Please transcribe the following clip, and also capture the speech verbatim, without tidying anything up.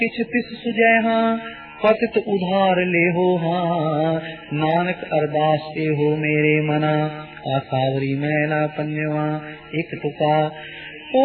किछ तिस सुजय हाँ पतित उधार ले हो हाँ नानक अरदास के हो मेरे मना आसावरी मैला पन्यवा एक टुका